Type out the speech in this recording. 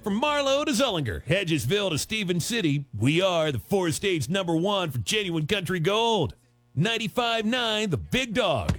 from Marlow to Zullinger, Hedgesville to Stevens City, we are the four states #1 for genuine country gold. 95.9 The Big Dog.